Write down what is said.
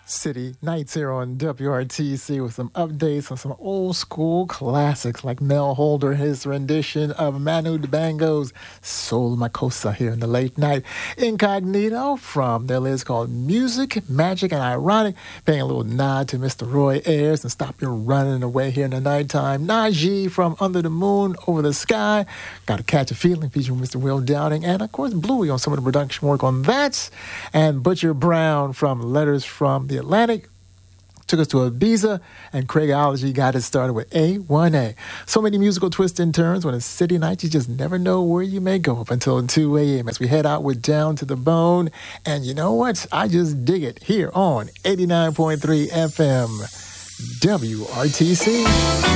City Nights here on WRTC with some updates on some old school classics like Mel Holder, his rendition of Manu Dibango's Soul Makossa here in the late night. Incognito from their list called Music, Magic, and Ironic, paying a little nod to Mr. Roy Ayers and Stop Your Running Away here in the nighttime. Najee from Under the Moon, Over the Sky, Gotta Catch a Feeling featuring Mr. Will Downing, and of course Bluey on some of the production work on that. And Butcher Brown from Letters from the Atlantic took us to Ibiza, and Craigology got it started with A1A. So many musical twists and turns when it's city night, you just never know where you may go up until 2 a.m. as we head out with Down to the Bone. And you know what? I just dig it here on 89.3 FM WRTC.